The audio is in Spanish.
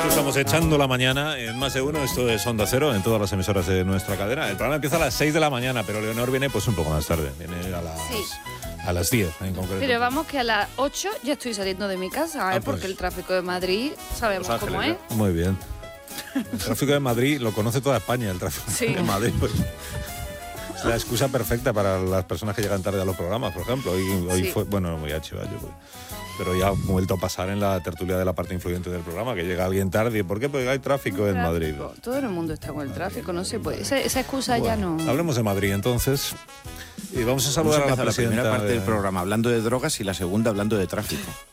Estamos echando la mañana en Más de Uno. Esto es Onda Cero en todas las emisoras de nuestra cadena. El programa empieza a las 6 de la mañana, pero Leonor viene pues un poco más tarde. Viene a las 10 en concreto. Pero vamos que a las 8 ya estoy saliendo de mi casa, pues, porque el tráfico de Madrid sabemos Los cómo Ángeles, es. Muy bien. El tráfico de Madrid lo conoce toda España, el tráfico de Madrid. Pues, es la excusa perfecta para las personas que llegan tarde a los programas, por ejemplo. Hoy fue, bueno, no me voy a chivar yo, pero ya ha vuelto a pasar en la tertulia de la parte influyente del programa, que llega alguien tarde. ¿Y por qué? Porque hay tráfico en Madrid. Todo el mundo está con el tráfico, no se puede. Esa excusa ya no... Hablemos de Madrid, entonces. Y vamos a saludar a la presidenta. La primera parte del programa hablando de drogas y la segunda hablando de tráfico.